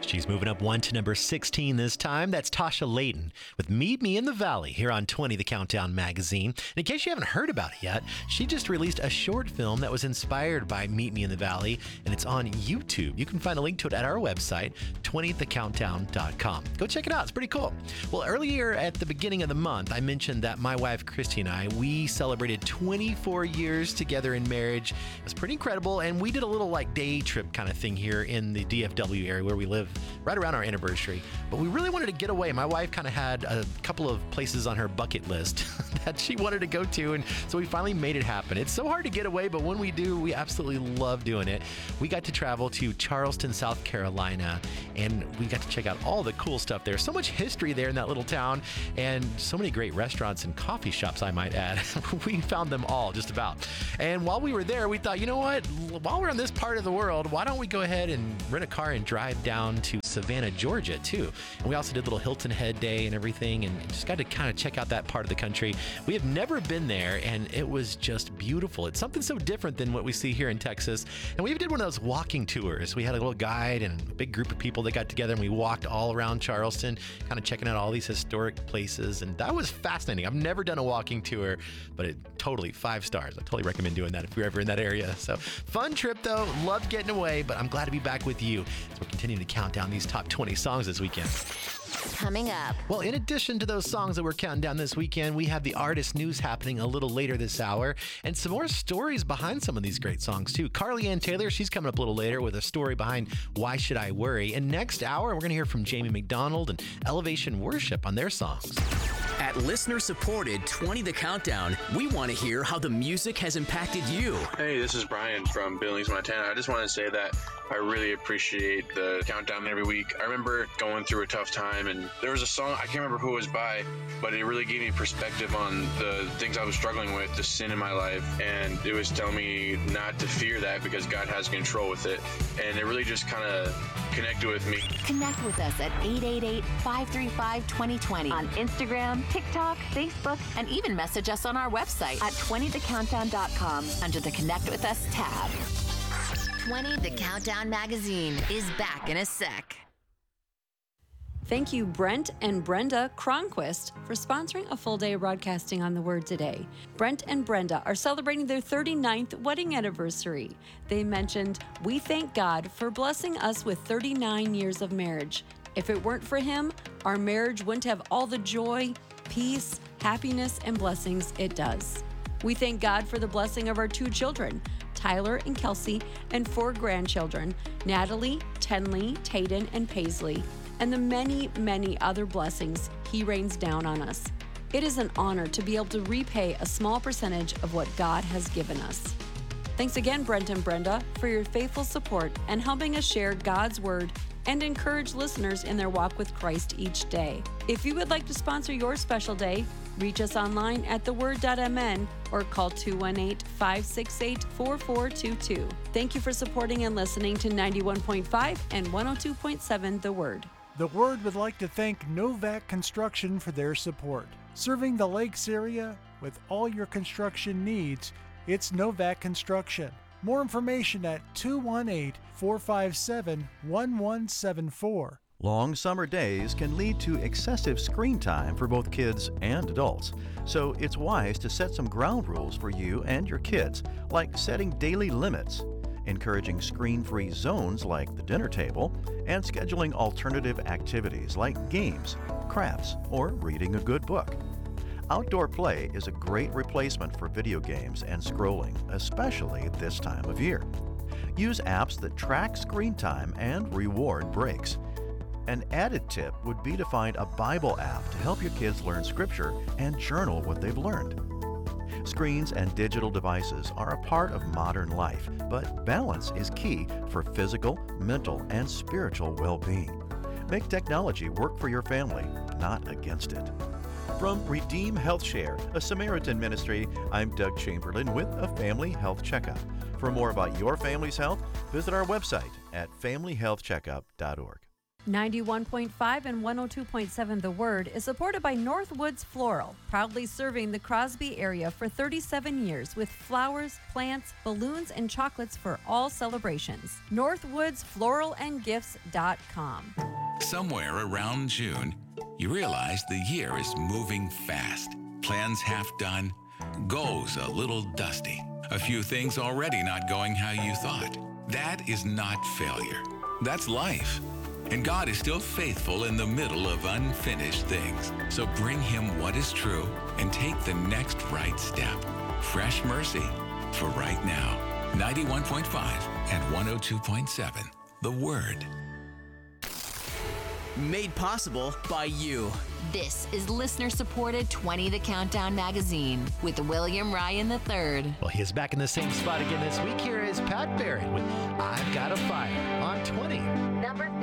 She's moving up one to number 16 this time. That's Tasha Layton with Meet Me in the Valley here on 20 The Countdown magazine. And in case you haven't heard about it yet, she just released a short film that was inspired by Meet Me in the Valley, and it's on YouTube. You can find a link to it at our website, 20thecountdown.com. Go check it out. It's pretty cool. Well, earlier at the beginning of the month, I mentioned that my wife, Christy, and I, we celebrated 24 years together in marriage. It was pretty incredible, and we did a little day trip kind of thing here in the DFW area where we live right around our anniversary. But we really wanted to get away. My wife kind of had a couple of places on her bucket list that she wanted to go to, and so we finally made it happen. It's so hard to get away, but when we do, we absolutely love doing it. We got to travel to Charleston, South Carolina, and we got to check out all the cool stuff there. So much history there in that little town, and so many great restaurants and coffee shops, I might add. We found them all, just about. And while we were there, we thought, you know what? While we're in this part of the world, why don't we go ahead and rent a car and drive down to Savannah, Georgia, too. And we also did a little Hilton Head Day and everything, and just got to kind of check out that part of the country. We have never been there, and it was just beautiful. It's something so different than what we see here in Texas. And we even did one of those walking tours. We had a little guide and a big group of people that got together, and we walked all around Charleston, kind of checking out all these historic places, and that was fascinating. I've never done a walking tour, but it totally 5 stars. I totally recommend doing that if you're ever in that area. So fun trip, though. Loved getting away, but I'm glad to be back with you as we're continuing to count down these top 20 songs this weekend. Coming up. Well, in addition to those songs that we're counting down this weekend, we have the artist news happening a little later this hour, and some more stories behind some of these great songs, too. Carly Ann Taylor, she's coming up a little later with a story behind Why Should I Worry? And next hour, we're going to hear from Jamie McDonald and Elevation Worship on their songs. At listener-supported 20 The Countdown, we want to hear how the music has impacted you. Hey, this is Brian from Billings, Montana. I just want to say that I really appreciate the countdown every week. I remember going through a tough time, and there was a song, I can't remember who it was by, but it really gave me perspective on the things I was struggling with, the sin in my life, and it was telling me not to fear that because God has control with it, and it really just kind of connected with me. Connect with us at 888-535-2020 on Instagram, TikTok, Facebook, and even message us on our website at 20thecountdown.com under the Connect With Us tab. 20 The Countdown magazine is back in a sec. Thank you, Brent and Brenda Cronquist, for sponsoring a full day of broadcasting on The Word today. Brent and Brenda are celebrating their 39th wedding anniversary. They mentioned, "We thank God for blessing us with 39 years of marriage. If it weren't for Him, our marriage wouldn't have all the joy, peace, happiness, and blessings it does. We thank God for the blessing of our 2 children, Tyler and Kelsey, and 4 grandchildren, Natalie, Tenley, Tayden, and Paisley, and the many, many other blessings He rains down on us. It is an honor to be able to repay a small percentage of what God has given us." Thanks again, Brent and Brenda, for your faithful support and helping us share God's Word and encourage listeners in their walk with Christ each day. If you would like to sponsor your special day, reach us online at theword.mn or call 218-568-4422. Thank you for supporting and listening to 91.5 and 102.7 The Word. The Word would like to thank Novak Construction for their support. Serving the Lakes area with all your construction needs, it's Novak Construction. More information at 218-457-1174. Long summer days can lead to excessive screen time for both kids and adults. So it's wise to set some ground rules for you and your kids, like setting daily limits, encouraging screen-free zones like the dinner table, and scheduling alternative activities like games, crafts, or reading a good book. Outdoor play is a great replacement for video games and scrolling, especially this time of year. Use apps that track screen time and reward breaks. An added tip would be to find a Bible app to help your kids learn Scripture and journal what they've learned. Screens and digital devices are a part of modern life, but balance is key for physical, mental, and spiritual well-being. Make technology work for your family, not against it. From Redeem Health Share, a Samaritan ministry, I'm Doug Chamberlain with a Family Health Checkup. For more about your family's health, visit our website at familyhealthcheckup.org. 91.5 and 102.7 The Word is supported by Northwoods Floral, proudly serving the Crosby area for 37 years with flowers, plants, balloons, and chocolates for all celebrations. NorthwoodsFloralAndGifts.com. Somewhere around June, you realize the year is moving fast. Plans half done, goals a little dusty. A few things already not going how you thought. That is not failure. That's life. And God is still faithful in the middle of unfinished things. So bring Him what is true and take the next right step. Fresh mercy for right now. 91.5 and 102.7. The Word. Made possible by you. This is listener-supported 20 The Countdown magazine with William Ryan III. Well, he is back in the same spot again this week. Here is Pat Barrett with I've Got a Fire on 20. Number 50.